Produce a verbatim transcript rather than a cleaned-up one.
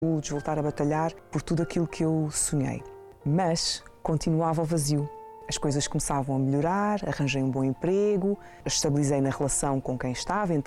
de voltar a batalhar por tudo aquilo que eu sonhei. Mas continuava o vazio. As coisas começavam a melhorar, arranjei um bom emprego, estabilizei na relação com quem estava,